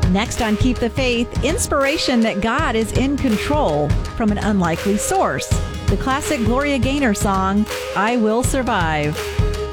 Next on Keep the Faith, inspiration that God is in control from an unlikely source. The classic Gloria Gaynor song, I Will Survive.